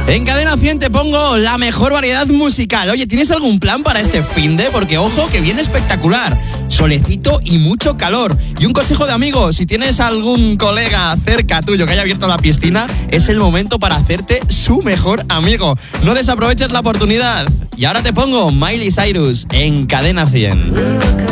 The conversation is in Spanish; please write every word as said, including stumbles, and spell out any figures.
En Cadena cien te pongo la mejor variedad musical. Oye, ¿tienes algún plan para este finde? Porque ojo, que viene espectacular. Solecito y mucho calor. Y un consejo de amigos, si tienes algún colega cerca tuyo que haya abierto la piscina, es el momento para hacerte su mejor amigo. No desaproveches la oportunidad. Y ahora te pongo Miley Cyrus en Cadena cien.